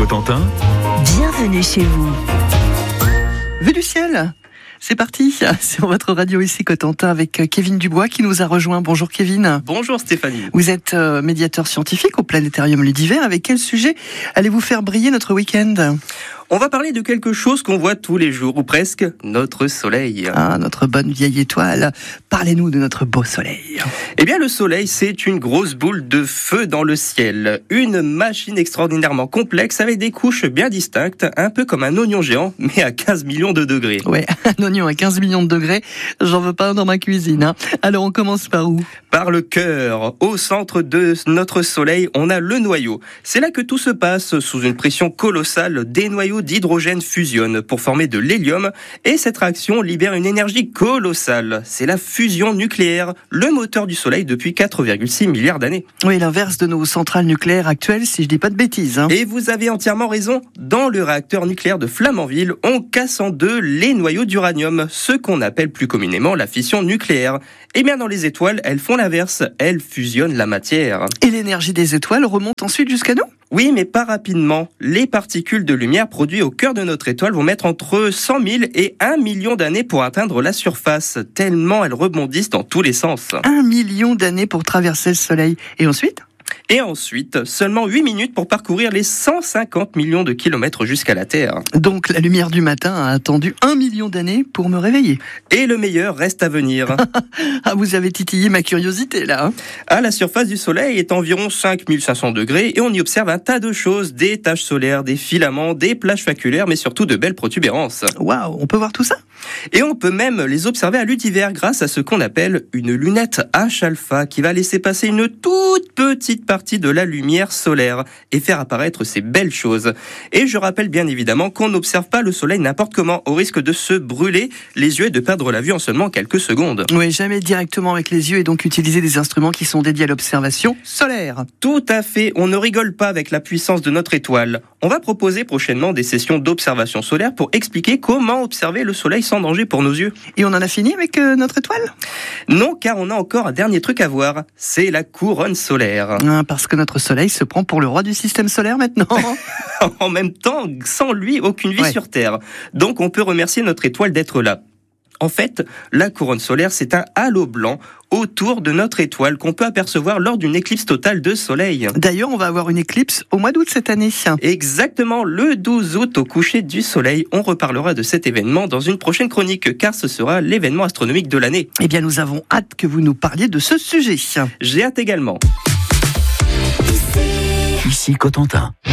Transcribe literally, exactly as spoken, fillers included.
Cotentin, bienvenue chez vous. Vue du ciel, c'est parti sur votre radio ici Cotentin avec Kevin Dubois qui nous a rejoint. Bonjour Kevin. Bonjour Stéphanie. Vous êtes médiateur scientifique au Planétarium Ludiver. Avec quel sujet allez-vous faire briller notre week-end ? On va parler de quelque chose qu'on voit tous les jours, ou presque, notre soleil. Ah, notre bonne vieille étoile. Parlez-nous de notre beau soleil. Eh bien, le soleil, c'est une grosse boule de feu dans le ciel. Une machine extraordinairement complexe avec des couches bien distinctes, un peu comme un oignon géant, mais à quinze millions de degrés. Ouais, un oignon à quinze millions de degrés, j'en veux pas un dans ma cuisine. Hein. Alors, on commence par où ? Par le cœur. Au centre de notre soleil, on a le noyau. C'est là que tout se passe. Sous une pression colossale, des noyaux d'hydrogène fusionnent pour former de l'hélium et cette réaction libère une énergie colossale. C'est la fusion nucléaire, le moteur du soleil depuis quatre virgule six milliards d'années. Oui, l'inverse de nos centrales nucléaires actuelles, si je dis pas de bêtises. Hein. Et vous avez entièrement raison. Dans le réacteur nucléaire de Flamanville, on casse en deux les noyaux d'uranium, ce qu'on appelle plus communément la fission nucléaire. Et bien dans les étoiles, elles font l'inverse, elles fusionnent la matière. Et l'énergie des étoiles remonte ensuite jusqu'à nous ? Oui, mais pas rapidement. Les particules de lumière produites au cœur de notre étoile vont mettre entre cent mille et un million d'années pour atteindre la surface, tellement elles rebondissent dans tous les sens. Un million d'années pour traverser le soleil. Et ensuite ? Et ensuite, seulement huit minutes pour parcourir les cent cinquante millions de kilomètres jusqu'à la Terre. Donc la lumière du matin a attendu un million d'années pour me réveiller. Et le meilleur reste à venir. Ah, vous avez titillé ma curiosité là. Hein. À la surface du Soleil est environ cinq mille cinq cents degrés et on y observe un tas de choses, des taches solaires, des filaments, des plages faculaires, mais surtout de belles protubérances. Waouh, on peut voir tout ça ? Et on peut même les observer à Ludiver grâce à ce qu'on appelle une lunette H-alpha qui va laisser passer une toute petite partie de la lumière solaire et faire apparaître ces belles choses. Et je rappelle bien évidemment qu'on n'observe pas le soleil n'importe comment, au risque de se brûler les yeux et de perdre la vue en seulement quelques secondes. Oui, jamais directement avec les yeux et donc utiliser des instruments qui sont dédiés à l'observation solaire. Tout à fait, on ne rigole pas avec la puissance de notre étoile. On va proposer prochainement des sessions d'observation solaire pour expliquer comment observer le soleil sans danger pour nos yeux. Et on en a fini avec euh, notre étoile ? Non, car on a encore un dernier truc à voir, c'est la couronne solaire. Ah, parce que notre soleil se prend pour le roi du système solaire maintenant. En même temps, sans lui, aucune vie ouais. sur Terre. Donc on peut remercier notre étoile d'être là. En fait, la couronne solaire, c'est un halo blanc autour de notre étoile qu'on peut apercevoir lors d'une éclipse totale de soleil. D'ailleurs, on va avoir une éclipse au mois d'août cette année. Exactement, le douze août au coucher du soleil. On reparlera de cet événement dans une prochaine chronique, car ce sera l'événement astronomique de l'année. Eh bien, nous avons hâte que vous nous parliez de ce sujet. J'ai hâte également. ici Cotentin.